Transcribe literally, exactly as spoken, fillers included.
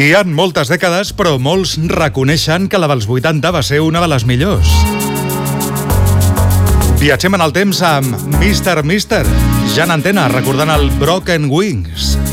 Hi ha moltes dècades, però molts reconeixen que la dels vuitanta va ser una de les millors. Viatgem en el temps amb mister Mister, ja en antena, recordant el Broken Wings.